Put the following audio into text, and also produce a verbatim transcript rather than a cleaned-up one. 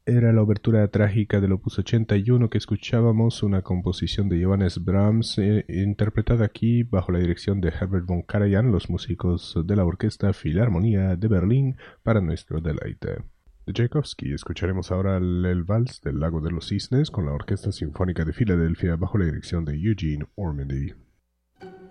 Era la obertura trágica del opus ochenta y uno que escuchábamos, una composición de Johannes Brahms, eh, interpretada aquí bajo la dirección de Herbert von Karajan, los músicos de la Orquesta Filarmonía de Berlín, para nuestro deleite. De Tchaikovsky escucharemos ahora el, el Vals del Lago de los Cisnes con la Orquesta Sinfónica de Filadelfia bajo la dirección de Eugene Ormandy.